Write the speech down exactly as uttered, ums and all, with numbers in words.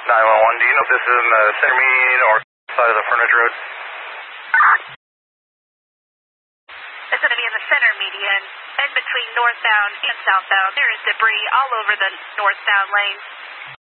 nine one one, do you know if this is in the center median or side of the frontage road? It's going to be in the center median, in between northbound and southbound. There is debris all over the northbound lane.